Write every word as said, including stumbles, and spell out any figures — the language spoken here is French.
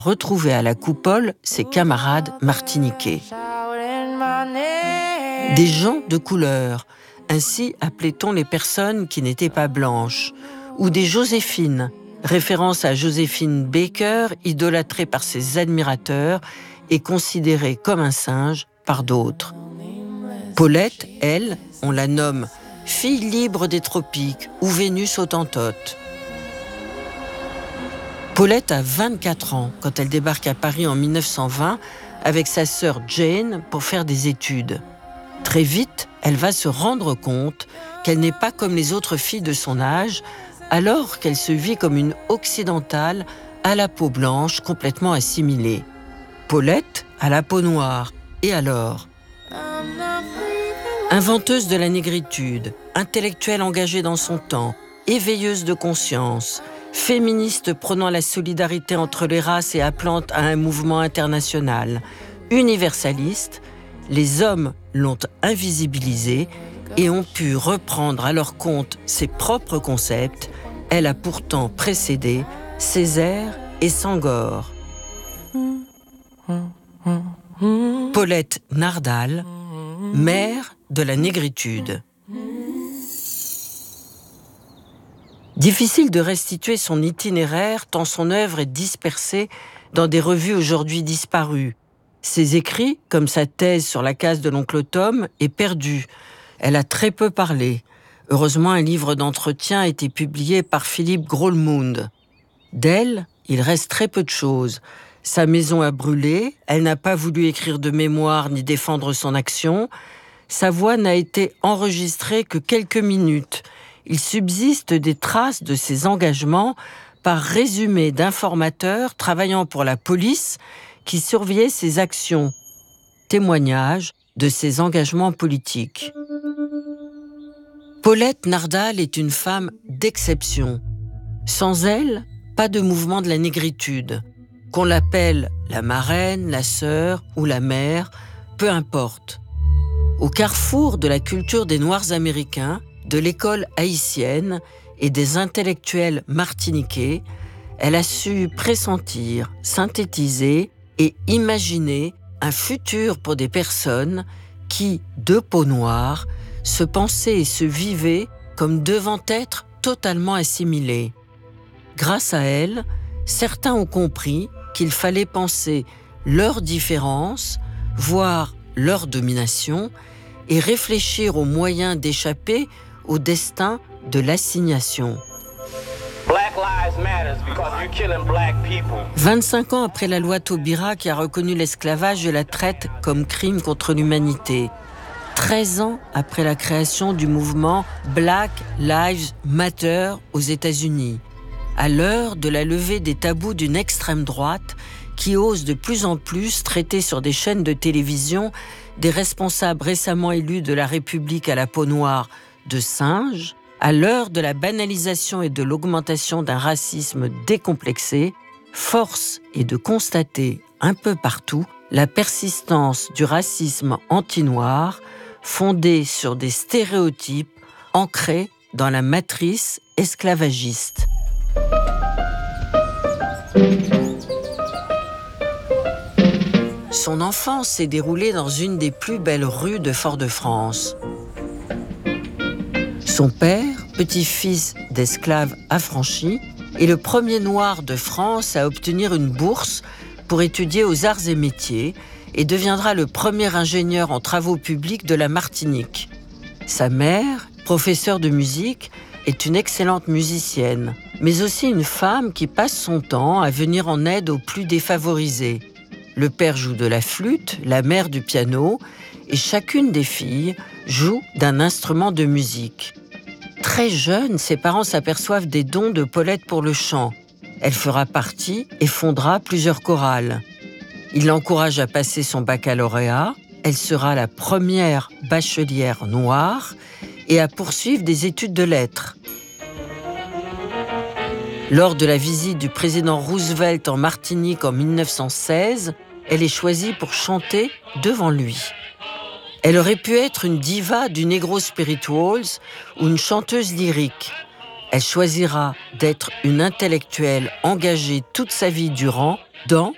retrouver à la coupole ses camarades martiniquais. Des gens de couleur, ainsi appelait-on les personnes qui n'étaient pas blanches, ou des Joséphines, référence à Joséphine Baker, idolâtrée par ses admirateurs et considérée comme un singe par d'autres. Paulette, elle, on la nomme fille libre des tropiques ou Vénus hottentote. Paulette a vingt-quatre ans quand elle débarque à Paris en mille neuf cent vingt avec sa sœur Jane pour faire des études. Très vite, elle va se rendre compte qu'elle n'est pas comme les autres filles de son âge, alors qu'elle se vit comme une occidentale à la peau blanche complètement assimilée. Paulette a la peau noire. Et alors ? Inventeuse de la négritude, intellectuelle engagée dans son temps, éveilleuse de conscience, féministe prônant la solidarité entre les races et appelant à un mouvement international, universaliste, les hommes l'ont invisibilisée et ont pu reprendre à leur compte ses propres concepts. Elle a pourtant précédé Césaire et Senghor. Paulette Nardal, mère de la négritude. Difficile de restituer son itinéraire tant son œuvre est dispersée dans des revues aujourd'hui disparues. Ses écrits, comme sa thèse sur la case de l'oncle Tom, est perdu. Elle a très peu parlé. Heureusement, un livre d'entretien a été publié par Philippe Grolmund. D'elle, il reste très peu de choses. Sa maison a brûlé, elle n'a pas voulu écrire de mémoire ni défendre son action. Sa voix n'a été enregistrée que quelques minutes. Il subsiste des traces de ses engagements par résumé d'informateurs travaillant pour la police qui surveillaient ses actions. Témoignage de ses engagements politiques. Paulette Nardal est une femme d'exception. Sans elle, pas de mouvement de la négritude. Qu'on l'appelle la marraine, la sœur ou la mère, peu importe. Au carrefour de la culture des Noirs américains, de l'école haïtienne et des intellectuels martiniquais, elle a su pressentir, synthétiser et imaginer un futur pour des personnes qui, de peau noire, se pensaient et se vivaient comme devant être totalement assimilées. Grâce à elle, certains ont compris qu'il fallait penser leur différence, voire leur domination, et réfléchir aux moyens d'échapper au destin de l'assignation. vingt-cinq ans après la loi Taubira qui a reconnu l'esclavage et la traite comme crime contre l'humanité, treize ans après la création du mouvement Black Lives Matter aux États-Unis, à l'heure de la levée des tabous d'une extrême droite qui ose de plus en plus traiter sur des chaînes de télévision des responsables récemment élus de la République à la peau noire de singes, à l'heure de la banalisation et de l'augmentation d'un racisme décomplexé, force est de constater un peu partout la persistance du racisme anti-noir fondé sur des stéréotypes ancrés dans la matrice esclavagiste. Son enfance s'est déroulée dans une des plus belles rues de Fort-de-France. Son père, petit-fils d'esclaves affranchis, est le premier noir de France à obtenir une bourse pour étudier aux arts et métiers et deviendra le premier ingénieur en travaux publics de la Martinique. Sa mère, professeure de musique, est une excellente musicienne, mais aussi une femme qui passe son temps à venir en aide aux plus défavorisés. Le père joue de la flûte, la mère du piano, et chacune des filles joue d'un instrument de musique. Très jeune, ses parents s'aperçoivent des dons de Paulette pour le chant. Elle fera partie et fondera plusieurs chorales. Il l'encourage à passer son baccalauréat. Elle sera la première bachelière noire et à poursuivre des études de lettres. Lors de la visite du président Roosevelt en Martinique en mille neuf cent seize, elle est choisie pour chanter devant lui. Elle aurait pu être une diva du Negro Spirituals ou une chanteuse lyrique. Elle choisira d'être une intellectuelle engagée toute sa vie durant dans